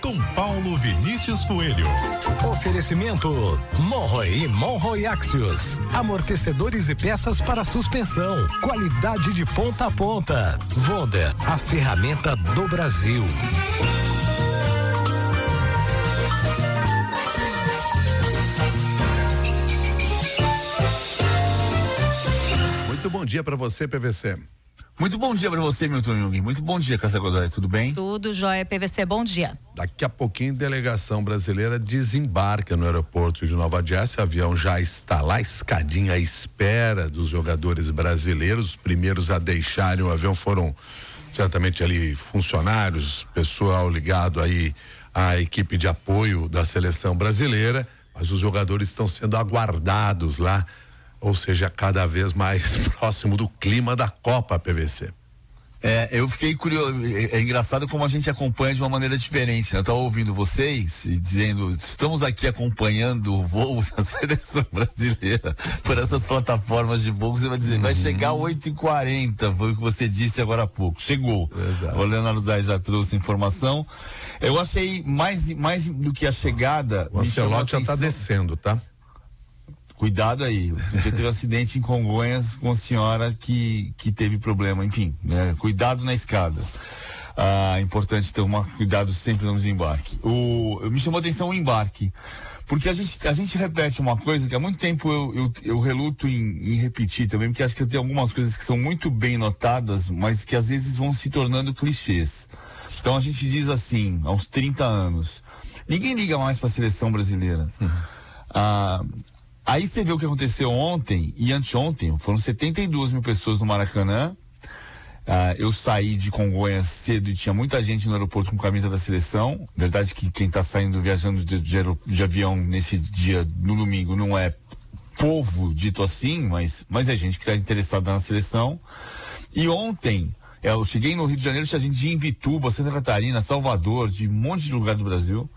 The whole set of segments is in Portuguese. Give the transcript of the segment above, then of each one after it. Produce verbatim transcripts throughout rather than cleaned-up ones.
com Paulo Vinícius Coelho. Oferecimento Monroe e Monroe Axios, amortecedores e peças para suspensão, qualidade de ponta a ponta. Wonder, a ferramenta do Brasil. Muito bom dia para você, P V C. Muito bom dia para você, Milton Jung. Muito bom dia, Cássia Godoy. Tudo bem? Tudo jóia, P V C. Bom dia. Daqui a pouquinho, delegação brasileira desembarca no aeroporto de Nova Jersey. O avião já está lá, escadinha à espera dos jogadores brasileiros. Os primeiros a deixarem o avião foram certamente ali funcionários, pessoal ligado aí à equipe de apoio da seleção brasileira, mas os jogadores estão sendo aguardados lá, ou seja, cada vez mais próximo do clima da Copa, P V C. É, eu fiquei curioso, é, é engraçado como a gente acompanha de uma maneira diferente, né? Eu tava ouvindo vocês e dizendo, estamos aqui acompanhando o voo da seleção brasileira por essas plataformas de voo. Você vai dizer, uhum. vai chegar oito e quarenta, foi o que você disse agora há pouco. Chegou. Exato. O Leonardo Dai já trouxe informação. Eu achei mais, mais do que a chegada. O Ancelotti já tá descendo, tá? Cuidado aí, porque teve um acidente em Congonhas com a senhora que, que teve problema, enfim, né? Cuidado na escada. Ah, importante ter um cuidado sempre no desembarque. O, me chamou a atenção o embarque, porque a gente, a gente repete uma coisa que há muito tempo eu, eu, eu reluto em, em repetir também, porque acho que tem algumas coisas que são muito bem notadas, mas que às vezes vão se tornando clichês. Então a gente diz assim, aos trinta anos, ninguém liga mais para a seleção brasileira. Uhum. Ah, Aí você vê o que aconteceu ontem e anteontem, foram setenta e duas mil pessoas no Maracanã. Ah, eu saí de Congonhas cedo e tinha muita gente no aeroporto com camisa da seleção. Verdade que quem está saindo, viajando de, de, de avião nesse dia, no domingo, não é povo dito assim, mas, mas é gente que está interessada na seleção. E ontem, eu cheguei no Rio de Janeiro, tinha gente de Imbituba, Santa Catarina, Salvador, de um monte de lugar do Brasil.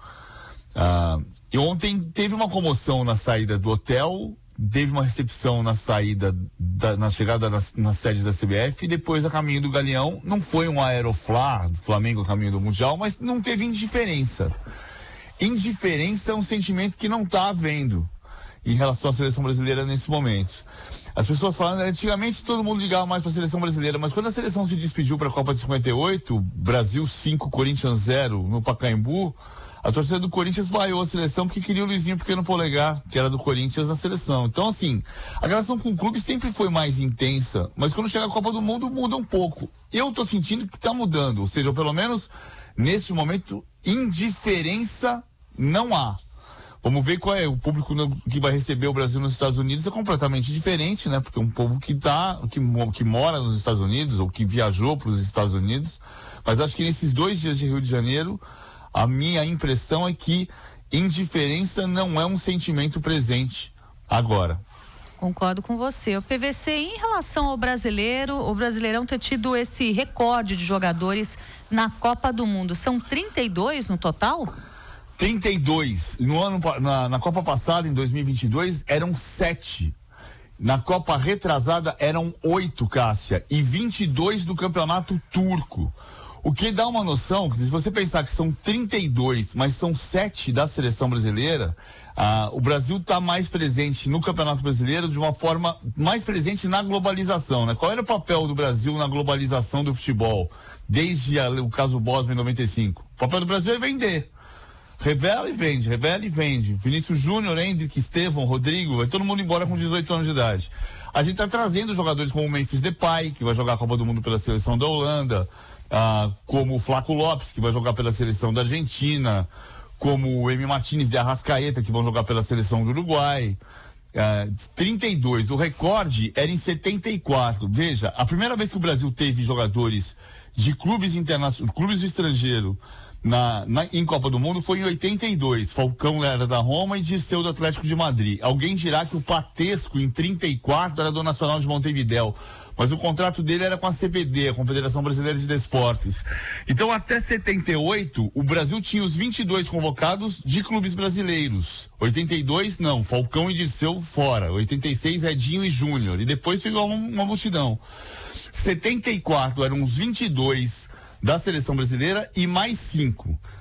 Ah, E ontem teve uma comoção na saída do hotel, teve uma recepção na saída, da, na chegada nas, nas sedes da C B F, e depois a caminho do Galeão. Não foi um Aeroflá, do Flamengo a caminho do Mundial, mas não teve indiferença. Indiferença é um sentimento que não está havendo em relação à seleção brasileira nesse momento. As pessoas falam, antigamente todo mundo ligava mais para a seleção brasileira, mas quando a seleção se despediu para a Copa de cinquenta e oito, Brasil cinco, Corinthians zero no Pacaembu, a torcida do Corinthians vaiou a seleção porque queria o Luizinho Pequeno Polegar, que era do Corinthians, na seleção. Então, assim, a relação com o clube sempre foi mais intensa, mas quando chega a Copa do Mundo, muda um pouco. Eu tô sentindo que tá mudando, ou seja, pelo menos, neste momento, indiferença não há. Vamos ver qual é o público que vai receber o Brasil nos Estados Unidos. É completamente diferente, né? Porque é um povo que tá, que, que mora nos Estados Unidos, ou que viajou para os Estados Unidos. Mas acho que nesses dois dias de Rio de Janeiro, a minha impressão é que indiferença não é um sentimento presente agora. Concordo com você. O P V C, em relação ao brasileiro, o Brasileirão ter tido esse recorde de jogadores na Copa do Mundo. São trinta e dois no total? trinta e dois. No ano, na, na Copa passada, em dois mil e vinte e dois, eram sete. Na Copa retrasada eram oito, Cássia, e vinte e dois do Campeonato Turco. O que dá uma noção, se você pensar que são trinta e dois, mas são sete da seleção brasileira, ah, o Brasil está mais presente no Campeonato Brasileiro de uma forma mais presente na globalização, né? Qual era o papel do Brasil na globalização do futebol? Desde a, o caso Bósnia em noventa e cinco. O papel do Brasil é vender. Revela e vende, revela e vende. Vinícius Júnior, Hendrick, Estevão, Rodrigo, vai todo mundo embora com dezoito anos de idade. A gente está trazendo jogadores como o Memphis Depay, que vai jogar a Copa do Mundo pela seleção da Holanda, ah, como o Flaco Lopes, que vai jogar pela seleção da Argentina, como o Emi Martínez de Arrascaeta, que vão jogar pela seleção do Uruguai. Ah, trinta e dois, o recorde era em setenta e quatro. Veja, a primeira vez que o Brasil teve jogadores de clubes internacionais, clubes do estrangeiro, Na, na, em Copa do Mundo foi em oitenta e dois. Falcão era da Roma e Dirceu do Atlético de Madrid. Alguém dirá que o Patesco em trinta e quatro era do Nacional de Montevidéu, mas o contrato dele era com a C B D, a Confederação Brasileira de Desportos. Então até setenta e oito o Brasil tinha os vinte e dois convocados de clubes brasileiros. oitenta e dois não, Falcão e Dirceu fora. oitenta e seis Edinho e Júnior, e depois ficou uma, uma multidão. setenta e quatro eram os vinte e dois da seleção brasileira e mais cinco.